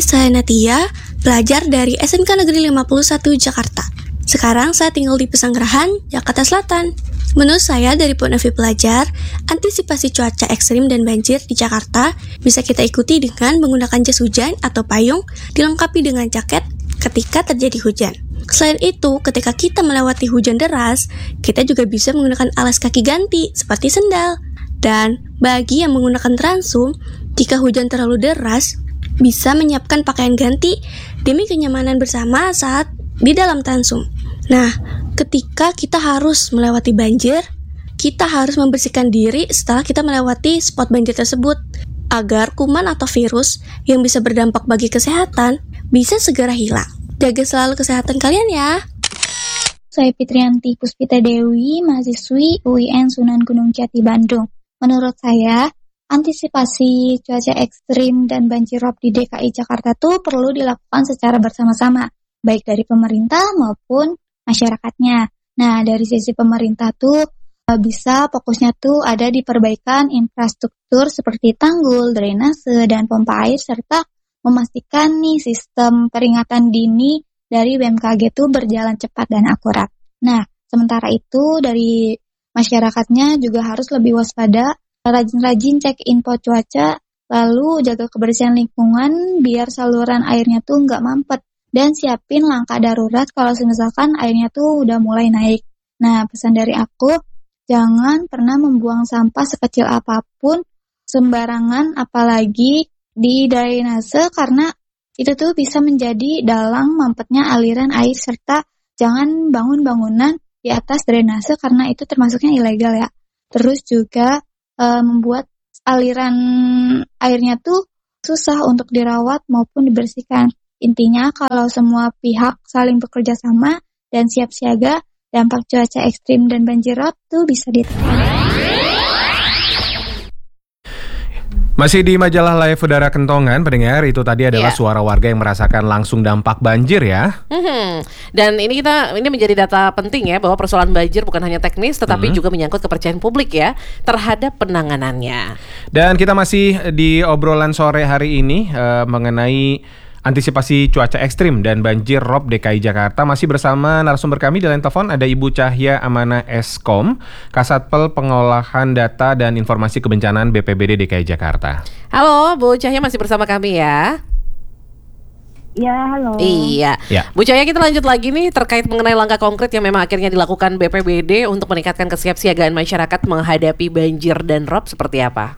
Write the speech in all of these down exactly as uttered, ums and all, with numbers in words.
Saya Natia, pelajar dari S M K Negeri lima puluh satu Jakarta. Sekarang saya tinggal di Pesanggerahan, Jakarta Selatan. Menurut saya dari point of view pelajar, antisipasi cuaca ekstrim dan banjir di Jakarta bisa kita ikuti dengan menggunakan jas hujan atau payung dilengkapi dengan jaket ketika terjadi hujan. Selain itu, ketika kita melewati hujan deras, kita juga bisa menggunakan alas kaki ganti seperti sendal. Dan bagi yang menggunakan transum, jika hujan terlalu deras, bisa menyiapkan pakaian ganti demi kenyamanan bersama saat di dalam transum. Nah, ketika kita harus melewati banjir, kita harus membersihkan diri setelah kita melewati spot banjir tersebut, agar kuman atau virus yang bisa berdampak bagi kesehatan bisa segera hilang. Jaga selalu kesehatan kalian ya. Saya Fitrianti Puspita Dewi, mahasiswi U I N Sunan Gunung Jati, Bandung. Menurut saya, antisipasi cuaca ekstrim dan banjirop di D K I Jakarta tuh perlu dilakukan secara bersama-sama, baik dari pemerintah maupun masyarakatnya. Nah, dari sisi pemerintah tuh bisa fokusnya tuh ada di perbaikan infrastruktur seperti tanggul, drainase, dan pompa air, serta memastikan nih sistem peringatan dini dari B M K G tuh berjalan cepat dan akurat. Nah, sementara itu dari masyarakatnya juga harus lebih waspada, rajin-rajin cek info cuaca, lalu jaga kebersihan lingkungan biar saluran airnya tuh nggak mampet, dan siapin langkah darurat kalau misalkan airnya tuh udah mulai naik. Nah, pesan dari aku, jangan pernah membuang sampah sekecil apapun sembarangan, apalagi di drainase, karena itu tuh bisa menjadi dalang mampetnya aliran air, serta jangan bangun bangunan di atas drainase karena itu termasuknya ilegal ya. Terus juga e, membuat aliran airnya tuh susah untuk dirawat maupun dibersihkan. Intinya kalau semua pihak saling bekerja sama dan siap siaga, dampak cuaca ekstrim dan banjirop tuh bisa ditekan. Masih di majalah Live Udara Kentongan, pendengar, itu tadi adalah yeah. suara warga yang merasakan langsung dampak banjir ya. Hmm, dan ini kita ini menjadi data penting ya, bahwa persoalan banjir bukan hanya teknis tetapi hmm. juga menyangkut kepercayaan publik ya terhadap penanganannya. Dan kita masih di obrolan sore hari ini uh, mengenai antisipasi cuaca ekstrim dan banjir rob D K I Jakarta. Masih bersama narasumber kami di line telepon ada Ibu Cahya Amanah Eskom, Kasatpel Pengolahan Data dan Informasi Kebencanaan B P B D D K I Jakarta. Halo, Bu Cahya masih bersama kami ya? Ya, halo. Iya. Ya. Bu Cahya, kita lanjut lagi nih terkait mengenai langkah konkret yang memang akhirnya dilakukan B P B D untuk meningkatkan kesiapsiagaan masyarakat menghadapi banjir dan rob seperti apa?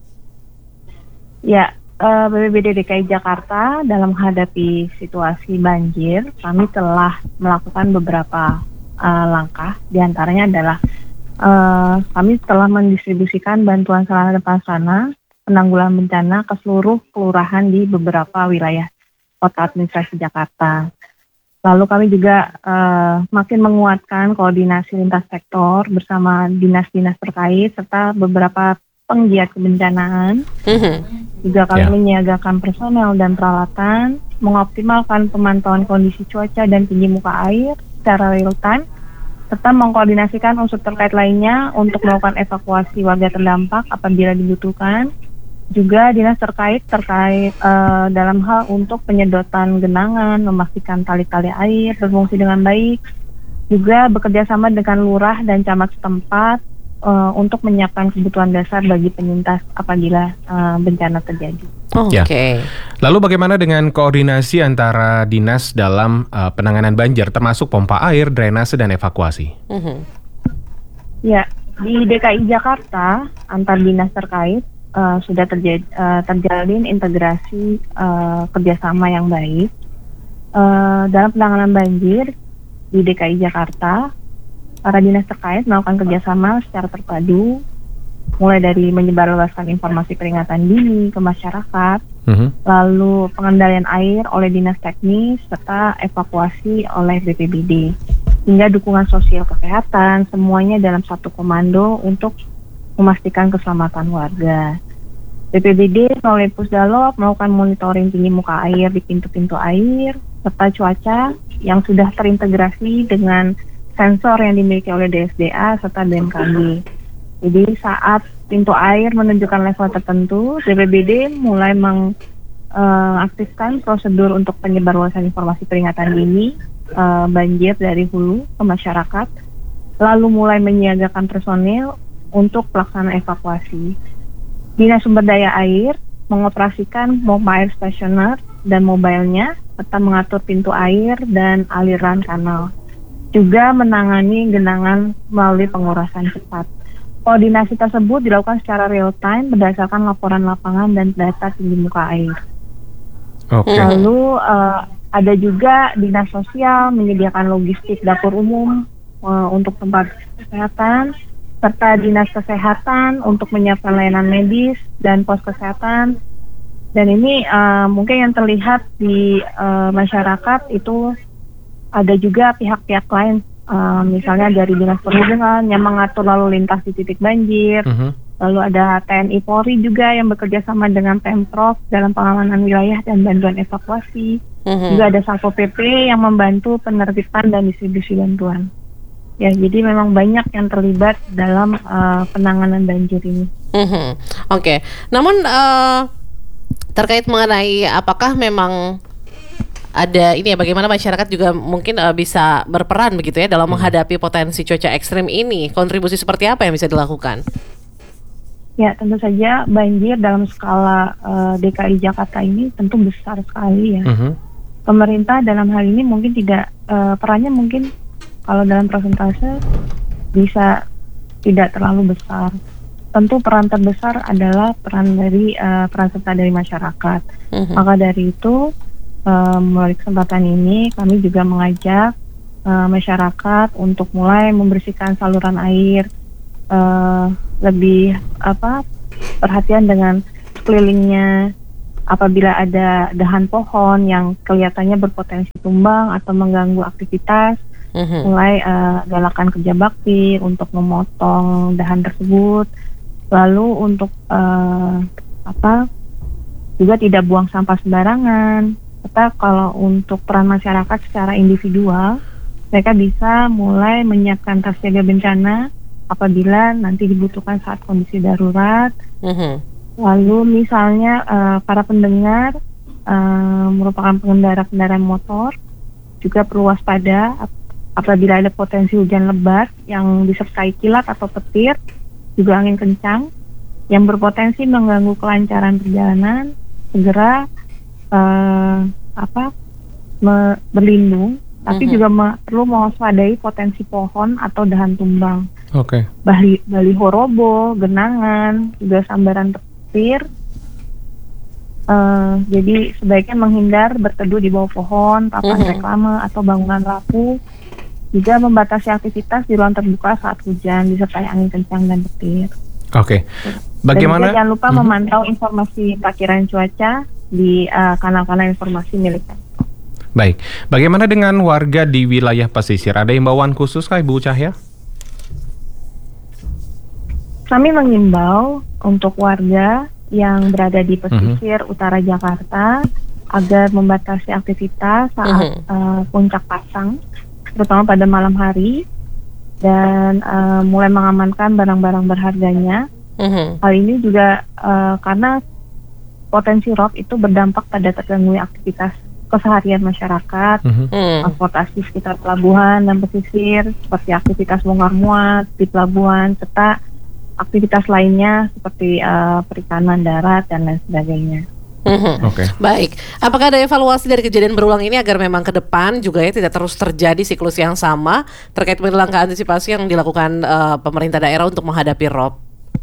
Ya. B P B D D K I Jakarta dalam menghadapi situasi banjir, kami telah melakukan beberapa uh, langkah. Di antaranya adalah uh, kami telah mendistribusikan bantuan sarana dan prasarana penanggulangan bencana ke seluruh kelurahan di beberapa wilayah kota administrasi Jakarta. Lalu kami juga uh, makin menguatkan koordinasi lintas sektor bersama dinas-dinas terkait serta beberapa penggiat kebencanaan. Mm-hmm. Juga kami yeah. menyiagakan personel dan peralatan, mengoptimalkan pemantauan kondisi cuaca dan tinggi muka air secara real time, serta mengkoordinasikan unsur terkait lainnya untuk melakukan evakuasi warga terdampak apabila dibutuhkan. Juga dinas terkait terkait uh, dalam hal untuk penyedotan genangan, memastikan tali-tali air berfungsi dengan baik. Juga bekerja sama dengan lurah dan camat setempat Uh, untuk menyiapkan kebutuhan dasar bagi penyintas apabila uh, bencana terjadi. Oke. Okay. Ya. Lalu bagaimana dengan koordinasi antara dinas dalam uh, penanganan banjir, termasuk pompa air, drainase, dan evakuasi? Uh-huh. Ya, di D K I Jakarta antar dinas terkait uh, sudah terjadi, uh, terjalin integrasi uh, kerjasama yang baik uh, dalam penanganan banjir di D K I Jakarta. Para dinas terkait melakukan kerjasama secara terpadu, mulai dari menyebarluaskan informasi peringatan dini ke masyarakat, uh-huh. lalu pengendalian air oleh dinas teknis, serta evakuasi oleh B P B D, hingga dukungan sosial kesehatan, semuanya dalam satu komando untuk memastikan keselamatan warga. B P B D melalui Pusdalop melakukan monitoring tinggi muka air di pintu-pintu air, serta cuaca yang sudah terintegrasi dengan sensor yang dimiliki oleh D S D A serta B M K G. Jadi saat pintu air menunjukkan level tertentu, B P B D mulai meng, uh, aktifkan prosedur untuk penyebarluasan informasi peringatan dini uh, banjir dari hulu ke masyarakat, lalu mulai menyiagakan personil untuk pelaksanaan evakuasi. Dinas Sumber Daya Air mengoperasikan pompa air stasioner dan mobilenya, serta mengatur pintu air dan aliran kanal. Juga menangani genangan melalui pengurasan cepat. Koordinasi tersebut dilakukan secara real time berdasarkan laporan lapangan dan data tinggi muka air. Oke. Lalu uh, ada juga Dinas Sosial menyediakan logistik dapur umum uh, untuk tempat kesehatan, serta Dinas Kesehatan untuk menyiapkan layanan medis dan pos kesehatan. Dan ini uh, mungkin yang terlihat di uh, masyarakat itu ada juga pihak-pihak lain, uh, misalnya dari Dinas Perhubungan yang mengatur lalu lintas di titik banjir. Uh-huh. Lalu ada T N I Polri juga yang bekerja sama dengan Pemprov dalam pengamanan wilayah dan bantuan evakuasi. Uh-huh. Juga ada Satpol P P yang membantu penertiban dan distribusi bantuan. Ya, jadi memang banyak yang terlibat dalam uh, penanganan banjir ini. Mm-hmm. Oke, okay. Namun uh, terkait mengenai apakah memang ada ini ya, bagaimana masyarakat juga mungkin uh, bisa berperan begitu ya dalam hmm. menghadapi potensi cuaca ekstrim ini, kontribusi seperti apa yang bisa dilakukan? Ya, tentu saja banjir dalam skala uh, D K I Jakarta ini tentu besar sekali ya. Mm-hmm. Pemerintah dalam hal ini mungkin tidak uh, perannya mungkin kalau dalam persentase bisa tidak terlalu besar. Tentu peran terbesar adalah peran dari uh, peran serta dari masyarakat. Mm-hmm. Maka dari itu uh, melalui kesempatan ini kami juga mengajak uh, masyarakat untuk mulai membersihkan saluran air, uh, lebih apa perhatian dengan sekelilingnya. Apabila ada dahan pohon yang kelihatannya berpotensi tumbang atau mengganggu aktivitas, mm-hmm. mulai uh, galakan kerja bakti untuk memotong dahan tersebut. Lalu untuk uh, apa juga tidak buang sampah sembarangan. Serta kalau untuk peran masyarakat secara individual, mereka bisa mulai menyiapkan tas siaga bencana apabila nanti dibutuhkan saat kondisi darurat. Mm-hmm. Lalu misalnya uh, para pendengar uh, merupakan pengendara kendaraan motor juga perlu waspada apabila ada potensi hujan lebat yang disertai kilat atau petir, juga angin kencang yang berpotensi mengganggu kelancaran perjalanan, segera uh, apa me- berlindung, tapi mm-hmm. juga me- perlu mewaspadai potensi pohon atau dahan tumbang. Oke. Okay. Bali- baliho roboh, genangan, juga sambaran petir. Uh, jadi sebaiknya menghindar berteduh di bawah pohon, papan mm-hmm. reklame atau bangunan rapuh. Juga membatasi aktivitas di ruang terbuka saat hujan disertai angin kencang dan petir. Oke. Okay. Bagaimana? Dan jangan lupa mm-hmm. memantau informasi perakiran cuaca di uh, kanal-kanal informasi milik kami. Baik. Bagaimana dengan warga di wilayah pesisir? Ada himbauan khusus kah Ibu Cahya? Kami mengimbau untuk warga yang berada di pesisir mm-hmm. utara Jakarta agar membatasi aktivitas saat mm-hmm. uh, puncak pasang, terutama pada malam hari, dan uh, mulai mengamankan barang-barang berharganya. Mm-hmm. Hal ini juga uh, karena potensi rob itu berdampak pada terganggunya aktivitas keseharian masyarakat, mm-hmm. transportasi sekitar pelabuhan dan pesisir, seperti aktivitas bongkar muat di pelabuhan, serta aktivitas lainnya seperti uh, perikanan darat dan lain sebagainya. Mm-hmm. Oke. Okay. Baik. Apakah ada evaluasi dari kejadian berulang ini agar memang ke depan juga ya tidak terus terjadi siklus yang sama terkait dengan langkah antisipasi yang dilakukan uh, pemerintah daerah untuk menghadapi rob?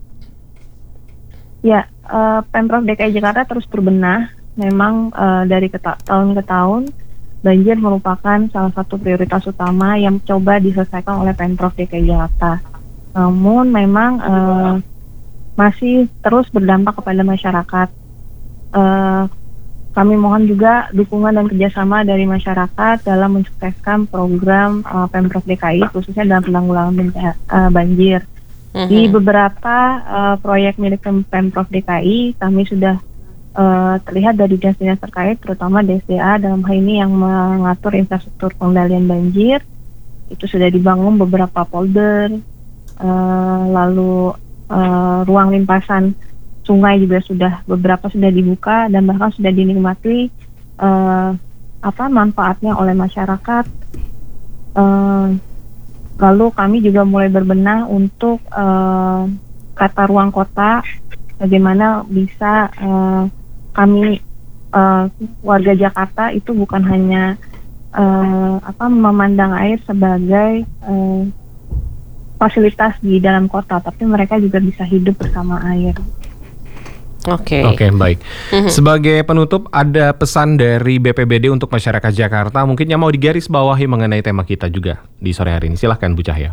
Ya, uh, Pemprov D K I Jakarta terus berbenah. Memang uh, dari keta- tahun ke tahun banjir merupakan salah satu prioritas utama yang coba diselesaikan oleh Pemprov D K I Jakarta. Namun memang uh, masih terus berdampak kepada masyarakat. Uh, kami mohon juga dukungan dan kerjasama dari masyarakat dalam mensukseskan program uh, Pemprov D K I khususnya dalam penanggulangan bencana uh, banjir. Uh-huh. Di beberapa uh, proyek milik Pemprov D K I kami sudah uh, terlihat dari dinas-dinas terkait, terutama D S D A dalam hal ini yang mengatur infrastruktur pengendalian banjir. Itu sudah dibangun beberapa polder, uh, lalu uh, ruang limpasan sungai juga sudah beberapa sudah dibuka dan bahkan sudah dinikmati uh, apa manfaatnya oleh masyarakat. Uh, lalu kami juga mulai berbenah untuk uh, tata ruang kota, bagaimana bisa uh, kami uh, warga Jakarta itu bukan hanya uh, apa memandang air sebagai uh, fasilitas di dalam kota, tapi mereka juga bisa hidup bersama air. Oke. Okay. Oke, okay, baik. Mm-hmm. Sebagai penutup, ada pesan dari B P B D untuk masyarakat Jakarta mungkin yang mau digaris bawahi mengenai tema kita juga di sore hari ini. Silahkan Bu Cahya.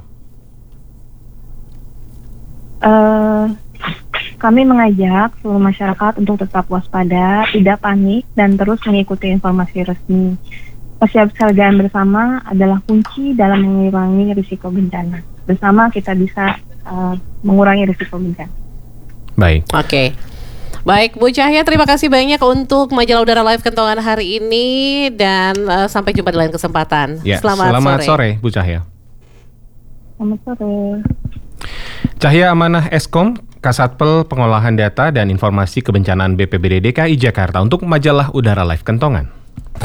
Uh, kami mengajak seluruh masyarakat untuk tetap waspada, tidak panik, dan terus mengikuti informasi resmi. Kesiapsiagaan bersama adalah kunci dalam mengurangi risiko bencana. Bersama kita bisa uh, mengurangi risiko bencana. Baik. Oke. Okay. Baik, Bu Cahya, terima kasih banyak untuk Majalah Udara Live Kentongan hari ini dan uh, sampai jumpa di lain kesempatan. Ya, selamat, selamat sore. sore, Bu Cahya. Selamat sore. Cahya Amanah Eskom, Kasatpel Pengolahan Data dan Informasi Kebencanaan B P B D D K I Jakarta untuk Majalah Udara Live Kentongan.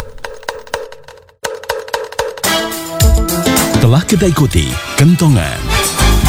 Telah kita ikuti Kentongan.